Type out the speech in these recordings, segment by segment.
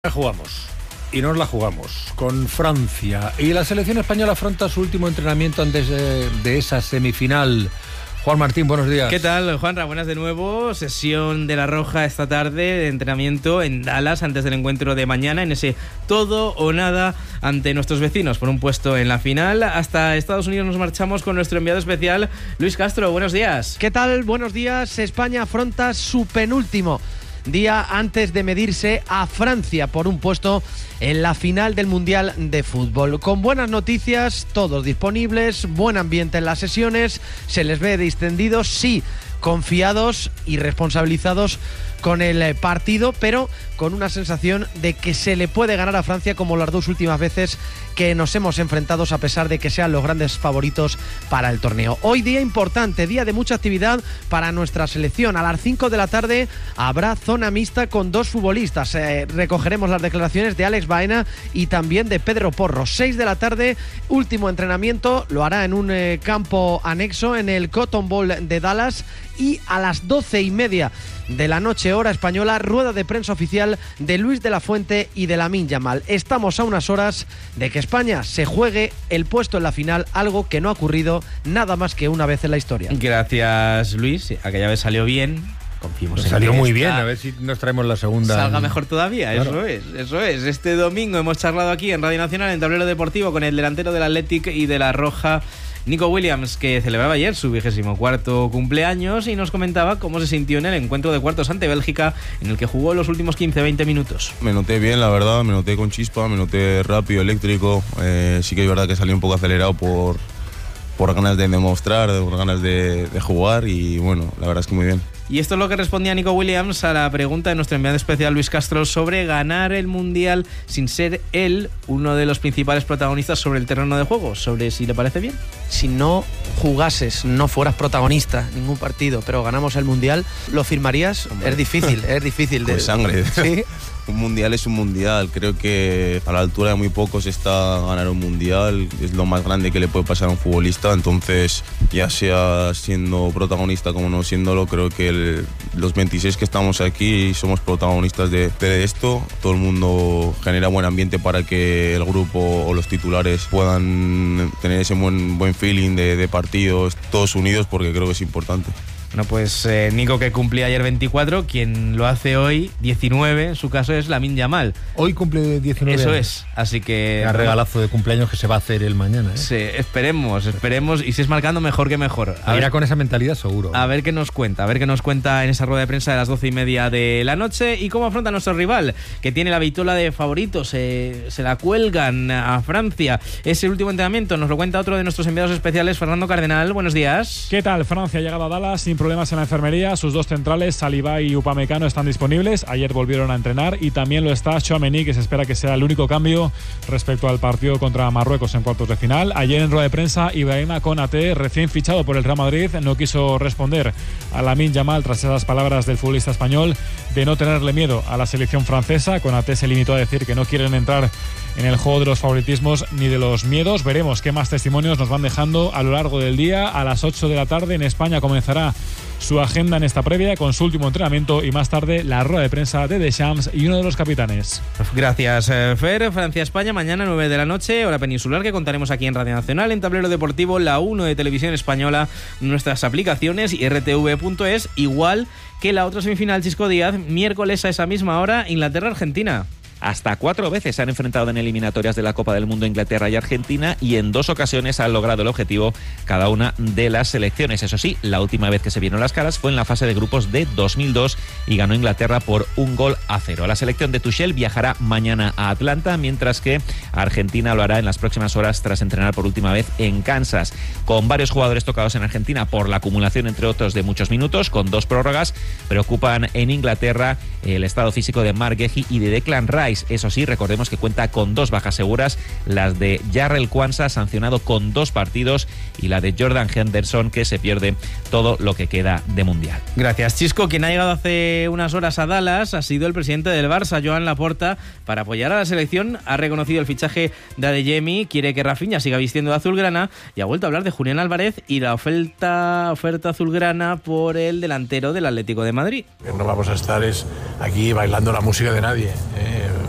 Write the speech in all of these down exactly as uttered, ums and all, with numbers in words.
Jugamos y nos la jugamos con Francia y la selección española afronta su último entrenamiento antes de, de esa semifinal. Juan Martín, buenos días. ¿Qué tal, Juanra? Buenas de nuevo. Sesión de la Roja esta tarde de entrenamiento en Dallas antes del encuentro de mañana en ese todo o nada ante nuestros vecinos por un puesto en la final. Hasta Estados Unidos nos marchamos con nuestro enviado especial, Luis Castro. Buenos días. ¿Qué tal? Buenos días. España afronta su penúltimo día antes de medirse a Francia por un puesto en la final del Mundial de Fútbol. Con buenas noticias, todos disponibles, buen ambiente en las sesiones, se les ve distendidos, sí, confiados y responsabilizados con el partido, pero con una sensación de que se le puede ganar a Francia como las dos últimas veces que nos hemos enfrentado, a pesar de que sean los grandes favoritos para el torneo. Hoy día importante, día de mucha actividad para nuestra selección. A las cinco de la tarde habrá zona mixta con dos futbolistas. Eh, recogeremos las declaraciones de Alex Baena y también de Pedro Porro. seis de la tarde, último entrenamiento, lo hará en un eh, campo anexo en el Cotton Bowl de Dallas. Y a las doce y media de la noche, hora española, rueda de prensa oficial de Luis de la Fuente y de Lamine Yamal. Estamos a unas horas de que España se juegue el puesto en la final, algo que no ha ocurrido nada más que una vez en la historia. Gracias, Luis. Aquella vez salió bien. Confiemos en salió que muy esta bien, a ver si nos traemos la segunda. Salga mejor todavía, claro. Eso es, eso es. Este domingo hemos charlado aquí en Radio Nacional, en Tablero Deportivo, con el delantero del Athletic y de la Roja, Nico Williams, que celebraba ayer su vigésimo cuarto cumpleaños y nos comentaba cómo se sintió en el encuentro de cuartos ante Bélgica, en el que jugó los últimos quince a veinte minutos. Me noté bien, la verdad, me noté con chispa, me noté rápido, eléctrico. Eh, sí que es verdad que salí un poco acelerado por, por ganas de demostrar, por ganas de, de jugar y bueno, la verdad es que muy bien. Y esto es lo que respondía Nico Williams a la pregunta de nuestro enviado especial Luis Castro sobre ganar el Mundial sin ser él uno de los principales protagonistas sobre el terreno de juego, sobre si le parece bien. Si no jugases, no fueras protagonista en ningún partido, pero ganamos el Mundial, ¿lo firmarías? Hombre. Es difícil, es difícil. De sangre. ¿Sí? Un mundial es un mundial. Creo que a la altura de muy pocos está ganar un mundial. Es lo más grande que le puede pasar a un futbolista. Entonces, ya sea siendo protagonista como no siéndolo, creo que el, los veintiséis que estamos aquí somos protagonistas de, de esto. Todo el mundo genera buen ambiente para que el grupo o los titulares puedan tener ese buen, buen feeling de, de partidos, todos unidos, porque creo que es importante. Bueno, pues eh, Nico, que cumplía ayer veinticuatro, quien lo hace hoy diecinueve, en su caso es Lamine Yamal. Hoy cumple diecinueve Eso años. es, así que... Un regalazo de cumpleaños que se va a hacer el mañana, ¿eh? Sí, esperemos, esperemos, y si es marcando mejor que mejor. A Irá ver, con esa mentalidad seguro. A ver qué nos cuenta, a ver qué nos cuenta en esa rueda de prensa de las doce y media de la noche y cómo afronta a nuestro rival, que tiene la vitola de favoritos, se, se la cuelgan a Francia. Es el último entrenamiento, nos lo cuenta otro de nuestros enviados especiales, Fernando Cardenal. Buenos días. ¿Qué tal? Francia ha llegado a Dallas sin problemas en la enfermería. Sus dos centrales, Saliba y Upamecano, están disponibles. Ayer volvieron a entrenar y también lo está Tchouaméni, que se espera que sea el único cambio respecto al partido contra Marruecos en cuartos de final. Ayer en rueda de prensa, Ibrahima Konaté, recién fichado por el Real Madrid, no quiso responder a Lamine Yamal tras esas palabras del futbolista español de no tenerle miedo a la selección francesa. Konaté se limitó a decir que no quieren entrar en el juego de los favoritismos ni de los miedos. Veremos qué más testimonios nos van dejando a lo largo del día. A las ocho de la tarde en España comenzará su agenda en esta previa con su último entrenamiento y más tarde la rueda de prensa de Deschamps y uno de los capitanes. Gracias, Fer. Francia-España mañana nueve de la noche, hora peninsular, que contaremos aquí en Radio Nacional, en Tablero Deportivo, la uno de Televisión Española, nuestras aplicaciones y R T V punto es, igual que la otra semifinal, Chisco Díaz, miércoles a esa misma hora, Inglaterra-Argentina. Hasta cuatro veces se han enfrentado en eliminatorias de la Copa del Mundo Inglaterra y Argentina y en dos ocasiones han logrado el objetivo cada una de las selecciones. Eso sí, la última vez que se vieron las caras fue en la fase de grupos de dos mil dos y ganó Inglaterra por un gol a cero. La selección de Tuchel viajará mañana a Atlanta, mientras que Argentina lo hará en las próximas horas tras entrenar por última vez en Kansas. Con varios jugadores tocados en Argentina por la acumulación, entre otros, de muchos minutos, con dos prórrogas, preocupan en Inglaterra el estado físico de Marc Guehi y de Declan Rice. Eso sí, recordemos que cuenta con dos bajas seguras, las de Jarrell Quansah, sancionado con dos partidos, y la de Jordan Henderson, que se pierde todo lo que queda de Mundial. Gracias, Chisco. Quien ha llegado hace unas horas a Dallas ha sido el presidente del Barça, Joan Laporta, para apoyar a la selección. Ha reconocido el fichaje de Adeyemi, quiere que Rafinha siga vistiendo de azulgrana y ha vuelto a hablar de Julián Álvarez y la oferta, oferta azulgrana por el delantero del Atlético de Madrid. No vamos a estar es aquí bailando la música de nadie, ¿eh?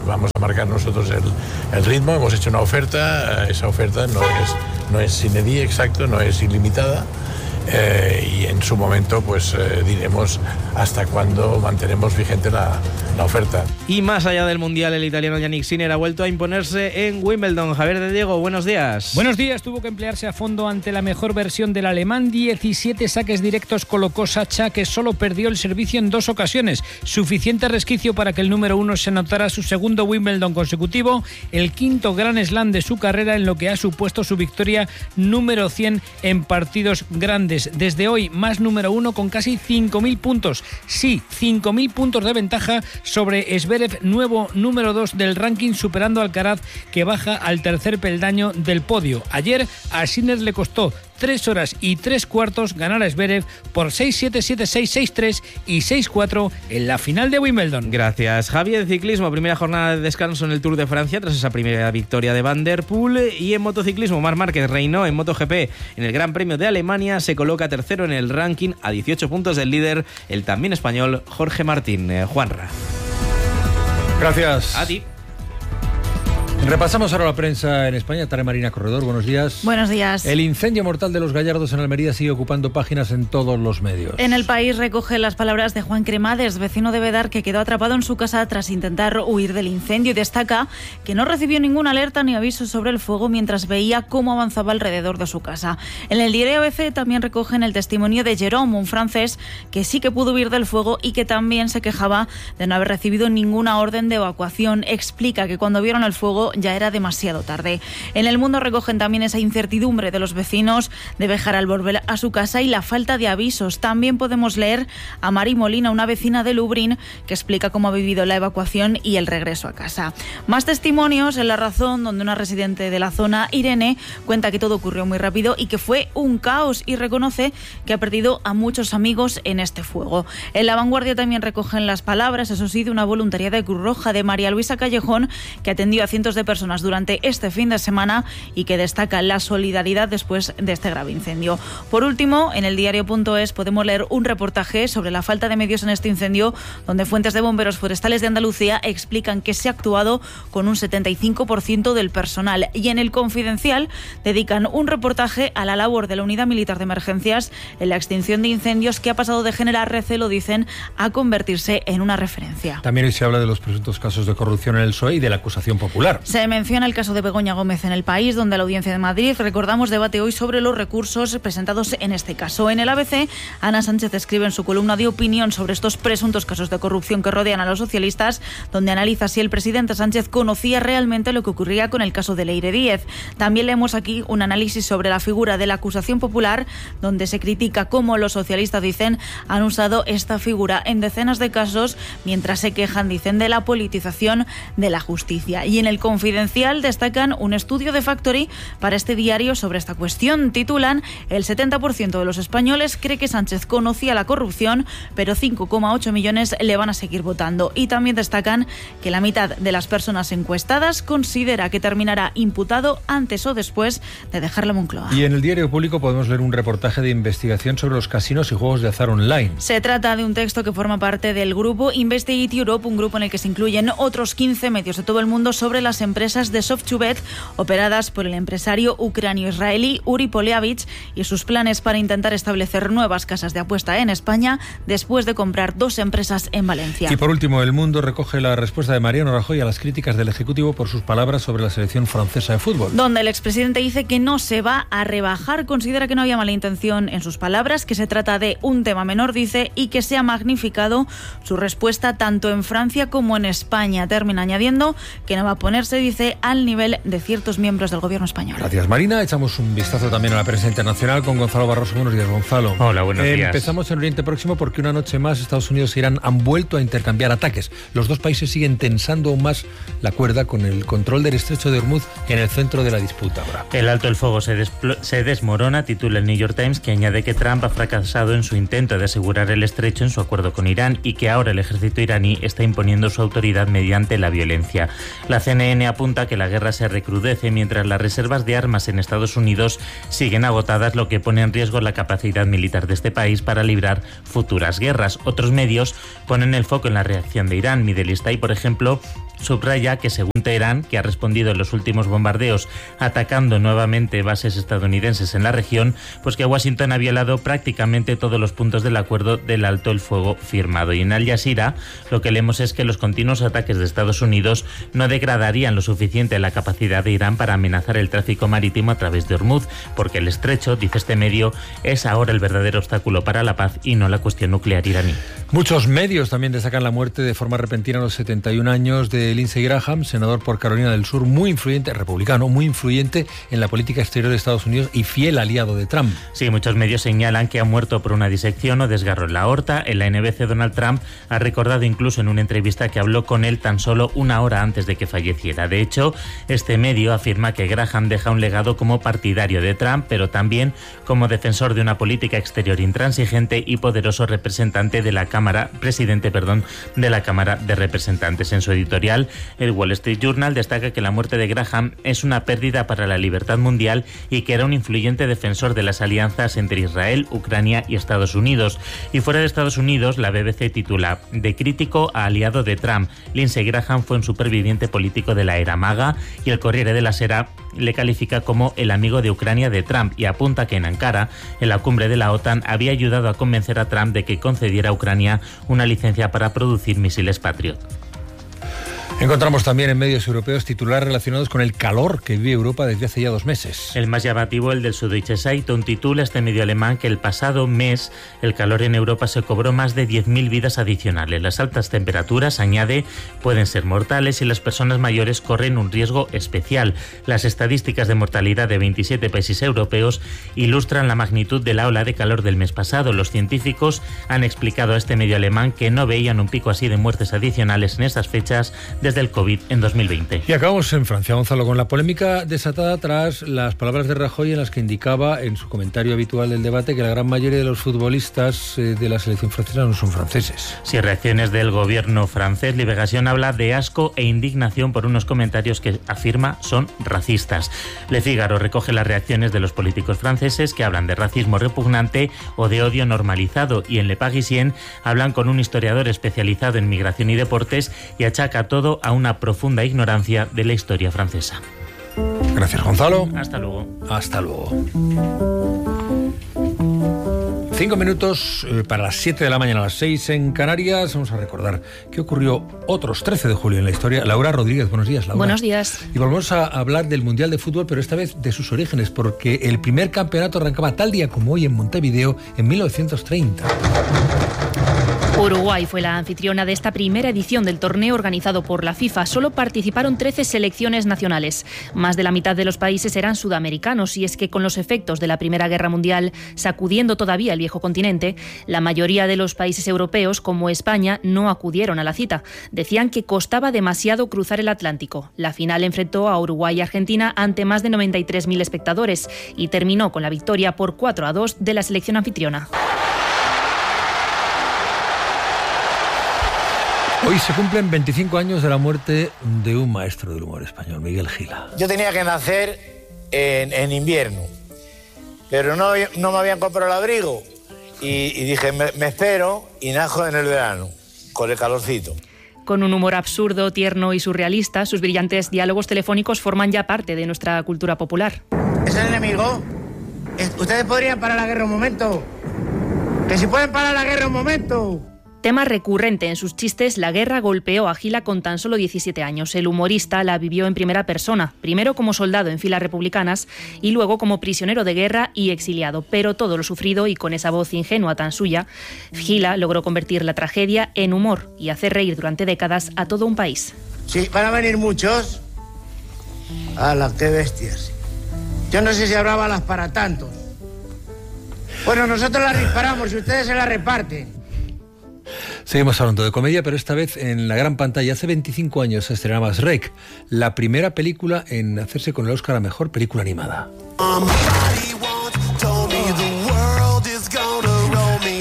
vamos a marcar nosotros el, el ritmo. Hemos hecho una oferta, esa oferta no es, no es sine die, exacto, no es ilimitada. Eh, y en su momento pues eh, diremos hasta cuándo mantenemos vigente la, la oferta. Y más allá del Mundial, el italiano Yannick Sinner ha vuelto a imponerse en Wimbledon. Javier de Diego, buenos días. Buenos días, tuvo que emplearse a fondo ante la mejor versión del alemán. diecisiete saques directos colocó Sacha, que solo perdió el servicio en dos ocasiones. Suficiente resquicio para que el número uno se anotara su segundo Wimbledon consecutivo, el quinto Grand Slam de su carrera, en lo que ha supuesto su victoria número cien en partidos grandes. Desde hoy, más número uno con casi cinco mil puntos. Sí, cinco mil puntos de ventaja sobre Zverev, nuevo número dos del ranking, superando a Alcaraz, que baja al tercer peldaño del podio. Ayer a Sinner le costó tres horas y tres cuartos ganar a Zverev por seis siete, siete seis, seis tres y seis cuatro en la final de Wimbledon. Gracias, Javi. En ciclismo, primera jornada de descanso en el Tour de Francia tras esa primera victoria de Van der Poel. Y en motociclismo, Marc Márquez reinó en MotoGP en el Gran Premio de Alemania, se coloca tercero en el ranking a dieciocho puntos del líder, el también español Jorge Martín. Eh, Juanra. Gracias. A ti. Repasamos ahora la prensa en España. Tare Marina Corredor, buenos días. Buenos días. El incendio mortal de los Gallardos en Almería sigue ocupando páginas en todos los medios. En El País recoge las palabras de Juan Cremades, vecino de Bedar, que quedó atrapado en su casa tras intentar huir del incendio, y destaca que no recibió ninguna alerta ni aviso sobre el fuego mientras veía cómo avanzaba alrededor de su casa. En el diario A B C también recogen el testimonio de Jérôme, un francés que sí que pudo huir del fuego y que también se quejaba de no haber recibido ninguna orden de evacuación. Explica que cuando vieron el fuego ya era demasiado tarde. En El Mundo recogen también esa incertidumbre de los vecinos de Béjar al volver a su casa y la falta de avisos. También podemos leer a Mari Molina, una vecina de Lublin, que explica cómo ha vivido la evacuación y el regreso a casa. Más testimonios en La Razón, donde una residente de la zona, Irene, cuenta que todo ocurrió muy rápido y que fue un caos, y reconoce que ha perdido a muchos amigos en este fuego. En La Vanguardia también recogen las palabras, eso sí, de una voluntaria de Cruz Roja, de María Luisa Callejón, que atendió a cientos de personas durante este fin de semana y que destaca la solidaridad después de este grave incendio. Por último, en el diario punto es podemos leer un reportaje sobre la falta de medios en este incendio, donde fuentes de bomberos forestales de Andalucía explican que se ha actuado con un setenta y cinco por ciento del personal. Y en El Confidencial dedican un reportaje a la labor de la Unidad Militar de Emergencias en la extinción de incendios, que ha pasado de generar recelo, dicen, a convertirse en una referencia. También hoy se habla de los presuntos casos de corrupción en el P S O E y de la acusación popular. Se menciona el caso de Begoña Gómez en El País, donde la Audiencia de Madrid, recordamos, debate hoy sobre los recursos presentados en este caso. En el A B C, Ana Sánchez escribe en su columna de opinión sobre estos presuntos casos de corrupción que rodean a los socialistas, donde analiza si el presidente Sánchez conocía realmente lo que ocurría con el caso de Leire Díez. También leemos aquí un análisis sobre la figura de la acusación popular, donde se critica cómo los socialistas, dicen, han usado esta figura en decenas de casos, mientras se quejan, dicen, de la politización de la justicia. Y en El Confidencial destacan un estudio de Factory para este diario sobre esta cuestión. Titulan: el setenta por ciento de los españoles cree que Sánchez conocía la corrupción, pero cinco coma ocho millones le van a seguir votando. Y también destacan que la mitad de las personas encuestadas considera que terminará imputado antes o después de dejar la Moncloa. Y en el diario Público podemos leer un reportaje de investigación sobre los casinos y juegos de azar online. Se trata de un texto que forma parte del grupo Investigate Europe, un grupo en el que se incluyen otros quince medios de todo el mundo, sobre las empresas de Softubet operadas por el empresario ucranio-israelí Uri Poliavich y sus planes para intentar establecer nuevas casas de apuesta en España después de comprar dos empresas en Valencia. Y por último, El Mundo recoge la respuesta de Mariano Rajoy a las críticas del Ejecutivo por sus palabras sobre la selección francesa de fútbol. Donde el expresidente dice que no se va a rebajar, considera que no había mala intención en sus palabras, que se trata de un tema menor, dice, y que se ha magnificado su respuesta tanto en Francia como en España. Termina añadiendo que no va a ponerse, dice, al nivel de ciertos miembros del gobierno español. Gracias, Marina. Echamos un vistazo también a la prensa internacional con Gonzalo Barroso. Buenos días, Gonzalo. Hola, buenos eh, días. Empezamos en Oriente Próximo porque una noche más Estados Unidos e Irán han vuelto a intercambiar ataques. Los dos países siguen tensando aún más la cuerda con el control del estrecho de Hormuz en el centro de la disputa ahora. El alto el fuego se, se desmorona, titula el New York Times, que añade que Trump ha fracasado en su intento de asegurar el estrecho en su acuerdo con Irán y que ahora el ejército iraní está imponiendo su autoridad mediante la violencia. La C N N apunta que la guerra se recrudece mientras las reservas de armas en Estados Unidos siguen agotadas, lo que pone en riesgo la capacidad militar de este país para librar futuras guerras. Otros medios ponen el foco en la reacción de Irán. Middle East Eye, por ejemplo, subraya que según Teherán, que ha respondido en los últimos bombardeos atacando nuevamente bases estadounidenses en la región, pues que Washington ha violado prácticamente todos los puntos del acuerdo del alto el fuego firmado. Y en Al Jazeera lo que leemos es que los continuos ataques de Estados Unidos no degradarían lo suficiente la capacidad de Irán para amenazar el tráfico marítimo a través de Hormuz, porque el estrecho, dice este medio, es ahora el verdadero obstáculo para la paz y no la cuestión nuclear iraní. Muchos medios también destacan la muerte de forma repentina a los setenta y un años de Lindsey Graham, senador por Carolina del Sur, muy influyente, republicano, muy influyente en la política exterior de Estados Unidos y fiel aliado de Trump. Sí, muchos medios señalan que ha muerto por una disección o desgarro en la aorta. En la N B C, Donald Trump ha recordado incluso en una entrevista que habló con él tan solo una hora antes de que falleciera. De hecho, este medio afirma que Graham deja un legado como partidario de Trump, pero también como defensor de una política exterior intransigente y poderoso representante de la Cámara, presidente, perdón, de la Cámara de Representantes. En su editorial, el Wall Street Journal destaca que la muerte de Graham es una pérdida para la libertad mundial y que era un influyente defensor de las alianzas entre Israel, Ucrania y Estados Unidos. Y fuera de Estados Unidos, la B B C titula: de crítico a aliado de Trump, Lindsey Graham fue un superviviente político de la era MAGA, y el Corriere della Sera le califica como el amigo de Ucrania de Trump y apunta que en Ankara, en la cumbre de la OTAN, había ayudado a convencer a Trump de que concediera a Ucrania una licencia para producir misiles Patriot. Encontramos también en medios europeos titulares relacionados con el calor que vive Europa desde hace ya dos meses. El más llamativo, el del Süddeutsche Zeitung, titula este medio alemán que el pasado mes el calor en Europa se cobró más de diez mil vidas adicionales. Las altas temperaturas, añade, pueden ser mortales y las personas mayores corren un riesgo especial. Las estadísticas de mortalidad de veintisiete países europeos ilustran la magnitud de la ola de calor del mes pasado. Los científicos han explicado a este medio alemán que no veían un pico así de muertes adicionales en estas fechas desde del COVID en dos mil veinte. Y acabamos en Francia, Gonzalo, con la polémica desatada tras las palabras de Rajoy en las que indicaba en su comentario habitual del debate que la gran mayoría de los futbolistas eh, de la selección francesa no son franceses. Sí, reacciones del gobierno francés. Liberación habla de asco e indignación por unos comentarios que afirma son racistas. Le Figaro recoge las reacciones de los políticos franceses que hablan de racismo repugnante o de odio normalizado, y en Le Parisien hablan con un historiador especializado en migración y deportes y achaca todo a una profunda ignorancia de la historia francesa. Gracias, Gonzalo. Hasta luego. Hasta luego. Cinco minutos eh, para las siete de la mañana, a las seis en Canarias. Vamos a recordar qué ocurrió otros trece de julio en la historia. Laura Rodríguez, buenos días, Laura. Buenos días. Y volvemos a hablar del Mundial de Fútbol, pero esta vez de sus orígenes, porque el primer campeonato arrancaba tal día como hoy en Montevideo en mil novecientos treinta. Uruguay fue la anfitriona de esta primera edición del torneo organizado por la FIFA. Solo participaron trece selecciones nacionales. Más de la mitad de los países eran sudamericanos, y es que con los efectos de la Primera Guerra Mundial sacudiendo todavía el viejo continente, la mayoría de los países europeos, como España, no acudieron a la cita. Decían que costaba demasiado cruzar el Atlántico. La final enfrentó a Uruguay y Argentina ante más de noventa y tres mil espectadores y terminó con la victoria por cuatro a dos de la selección anfitriona. Hoy se cumplen veinticinco años de la muerte de un maestro del humor español, Miguel Gila. Yo tenía que nacer en, en invierno, pero no, no me habían comprado el abrigo y, y dije, me, me espero y najo en el verano, con el calorcito. Con un humor absurdo, tierno y surrealista, sus brillantes diálogos telefónicos forman ya parte de nuestra cultura popular. ¿Es el enemigo? ¿Ustedes podrían parar la guerra un momento? ¿Que si pueden parar la guerra un momento? Tema recurrente en sus chistes, la guerra golpeó a Gila con tan solo diecisiete años. El humorista la vivió en primera persona, primero como soldado en filas republicanas y luego como prisionero de guerra y exiliado. Pero todo lo sufrido, y con esa voz ingenua tan suya, Gila logró convertir la tragedia en humor y hacer reír durante décadas a todo un país. Sí, van a venir muchos. ¡Hala, qué bestias! Yo no sé si habrá balas para tantos. Bueno, nosotros las disparamos y ustedes se las reparten. Seguimos hablando de comedia, pero esta vez en la gran pantalla. Hace veinticinco años se estrenaba Shrek, la primera película en hacerse con el Oscar a Mejor Película Animada. Oh.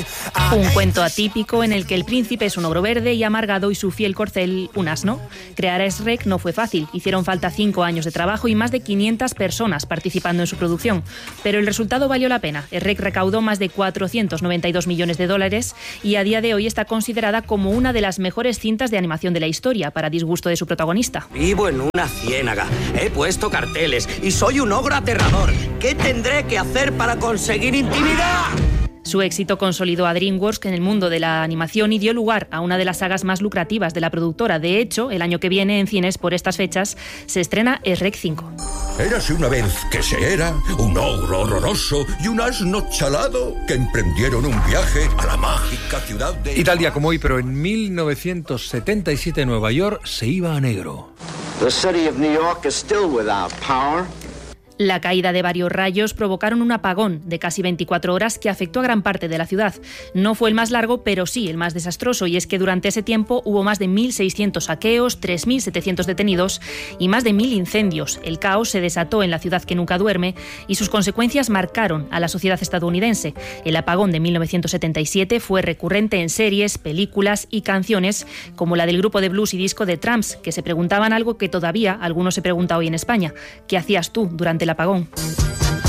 Un cuento atípico en el que el príncipe es un ogro verde y amargado y su fiel corcel un asno. Crear a S R E C no fue fácil. Hicieron falta cinco años de trabajo y más de quinientas personas participando en su producción. Pero el resultado valió la pena. S R E C recaudó más de cuatrocientos noventa y dos millones de dólares y a día de hoy está considerada como una de las mejores cintas de animación de la historia, para disgusto de su protagonista. Vivo en una ciénaga, he puesto carteles y soy un ogro aterrador. ¿Qué tendré que hacer para conseguir intimidad? Su éxito consolidó a DreamWorks en el mundo de la animación y dio lugar a una de las sagas más lucrativas de la productora. De hecho, el año que viene en cines, por estas fechas, se estrena S R E C cinco. Érase una vez que se era un ogro horroroso y un asno chalado que emprendieron un viaje a la mágica ciudad de... Y tal día como hoy, pero en mil novecientos setenta y siete Nueva York se iba a negro. The city of New York is still without power. La caída de varios rayos provocaron un apagón de casi veinticuatro horas que afectó a gran parte de la ciudad. No fue el más largo, pero sí el más desastroso, y es que durante ese tiempo hubo más de mil seiscientos saqueos, tres mil setecientos detenidos y más de mil incendios. El caos se desató en la ciudad que nunca duerme y sus consecuencias marcaron a la sociedad estadounidense. El apagón de mil novecientos setenta y siete fue recurrente en series, películas y canciones como la del grupo de blues y disco The Tramps, que se preguntaban algo que todavía algunos se preguntan hoy en España: ¿qué hacías tú durante el apagón?